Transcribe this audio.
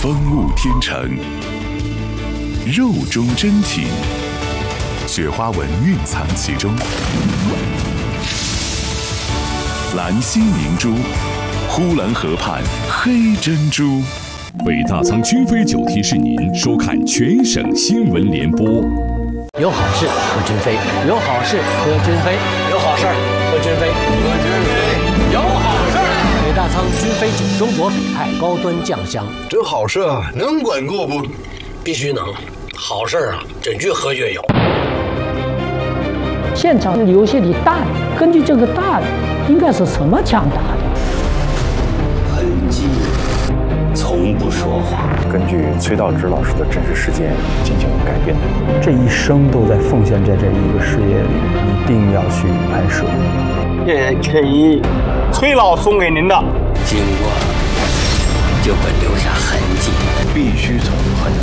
风物天成，肉中真品，雪花纹蕴藏其中。兰心明珠，呼兰河畔黑珍珠。 北大仓君飞酒提示您收看全省新闻联播。 有好事和君飞，有好事和君飞，有好事和君飞，有好事。北大仓君飞酒，中国北派高端酱香。 这好事啊，能管够不？ 必须能。好事啊，真越喝越有。 现场有些你弹，根据这个弹，应该是什么枪打的？ 痕迹从不说谎。 根据崔道直老师的真实事件进行改编的。 这一生都在奉献在这一个事业里，一定要去拍摄。 这是崔老送给您的，经过就会留下痕迹， 必须从很